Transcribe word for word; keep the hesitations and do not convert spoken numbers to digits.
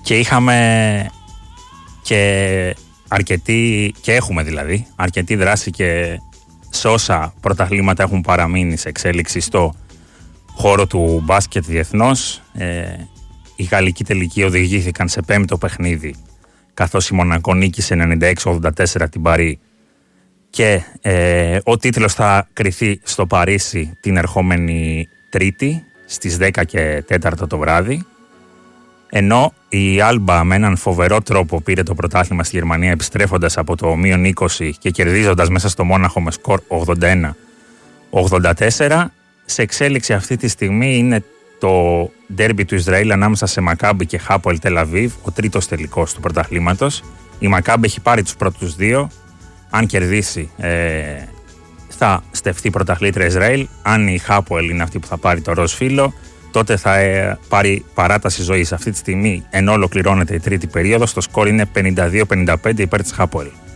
Και είχαμε και αρκετή, και έχουμε δηλαδή, αρκετή δράση και σε όσα πρωταθλήματα έχουν παραμείνει σε εξέλιξη στο χώρο του μπάσκετ διεθνώς. Ε, οι γαλλικοί τελικοί οδηγήθηκαν σε πέμπτο παιχνίδι, καθώς η Μονακό νίκησε ενενήντα έξι ογδόντα τέσσερα την Παρί, και ε, ο τίτλος θα κριθεί στο Παρίσι την ερχόμενη Τρίτη στις δέκα και τέσσερα το βράδυ. Ενώ η Άλμπα με έναν φοβερό τρόπο πήρε το πρωτάθλημα στη Γερμανία, επιστρέφοντας από το μείον είκοσι και κερδίζοντας μέσα στο Μόναχο με σκορ ογδόντα ένα ογδόντα τέσσερα. Σε εξέλιξη αυτή τη στιγμή είναι το ντέρμπι του Ισραήλ ανάμεσα σε Μακάμπι και Χάποελ Τελ Αβίβ, ο τρίτος τελικός του πρωταθλήματος. Η Μακάμπι έχει πάρει τους πρώτους δύο. Αν κερδίσει, ε, θα στεφθεί πρωταθλήτρια Ισραήλ. Αν η Χάποελ είναι αυτή που θα πάρει το ροζ φύλλο, τότε θα ε, πάρει παράταση ζωής. Αυτή τη στιγμή, ενώ ολοκληρώνεται η τρίτη περίοδος, το σκορ είναι πενήντα δύο πενήντα πέντε υπέρ της Χάποελ.